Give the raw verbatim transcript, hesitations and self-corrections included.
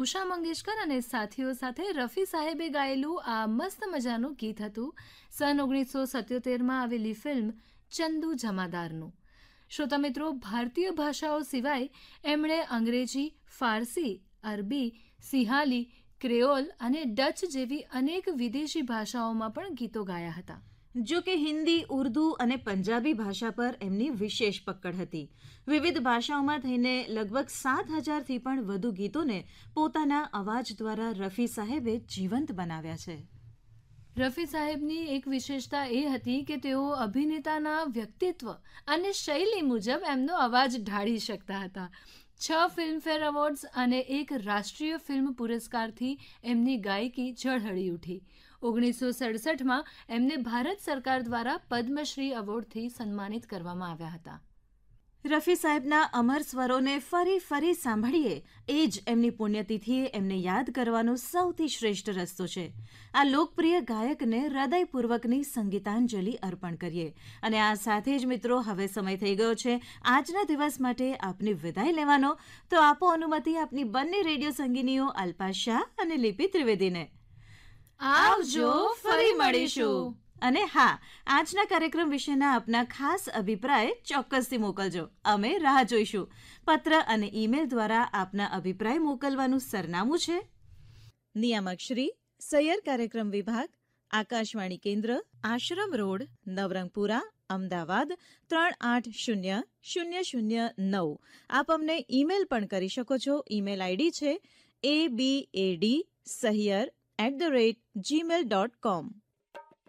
ઉષા મંગેશકર અને સાથીઓ સાથે રફી સાહેબે ગાયેલું આ મસ્ત મજાનું ગીત હતું સન ઓગણીસો સત્યોતેરમાં આવેલી ફિલ્મ ચંદુ જમાદારનું. શ્રોતા મિત્રો, ભારતીય ભાષાઓ સિવાય એમણે અંગ્રેજી, ફારસી, અરબી, સિંહાલી, ક્રેઓલ અને ડચ જેવી અનેક વિદેશી ભાષાઓમાં પણ ગીતો ગાયા હતા. જો કે હિન્દી, ઉર્દુ અને પંજાબી ભાષા પર એમની વિશેષ પકડ હતી. વિવિધ ભાષાઓમાં થઈને લગભગ સાત હજારથી પણ વધુ ગીતોને પોતાના અવાજ દ્વારા રફી સાહેબે જીવંત બનાવ્યા છે. રફી સાહેબની એક વિશેષતા એ હતી કે તેઓ અભિનેતાના વ્યક્તિત્વ અને શૈલી મુજબ એમનો અવાજ ઢાળી શકતા હતા. છ ફિલ્મફેર એવોર્ડ્સ અને એક રાષ્ટ્રીય ફિલ્મ પુરસ્કારથી એમની ગાયકી ઝળહળી ઉઠી. ઓગણીસો સડસઠમાં એમને ભારત સરકાર દ્વારા પદ્મશ્રી એવોર્ડથી સન્માનિત કરવામાં આવ્યા હતા. રફી સાહેબના અમર સ્વરોને ફરી ફરી સાંભળીએ એ જ એમની પુણ્યતિથિએ એમને યાદ કરવાનો સૌથી શ્રેષ્ઠ રસ્તો છે. આ લોકપ્રિય ગાયકને હૃદયપૂર્વકની સંગીતાંજલિ અર્પણ કરીએ. અને આ સાથે જ મિત્રો, હવે સમય થઈ ગયો છે આજના દિવસ માટે આપની વિદાય લેવાનો. તો આપો અનુમતિ આપની બંને રેડિયો સંગીનીઓ અલ્પા શાહ અને લિપિ ત્રિવેદીને. આવજો, ફરી મળીશું. અને હા, આજના કાર્યક્રમ વિશેના આપના ખાસ અભિપ્રાય ચોક્કસથી મોકલજો. અમે રાહ જોઈશું. પત્ર અને ઈમેલ દ્વારા આપના અભિપ્રાય મોકલવાનું સરનામું છે નિયામક શ્રી, સૈયર કાર્યક્રમ વિભાગ, આકાશવાણી કેન્દ્ર, આશ્રમ રોડ, નવરંગપુરા, અમદાવાદ ત્રણ આઠ શૂન્ય શૂન્ય શૂન્ય નવ. આપ અમને ઈમેલ પણ કરી શકો છો. ઈમેલ આઈડી છે એ બી એ D Sahiyar at the rate Gmail dot com.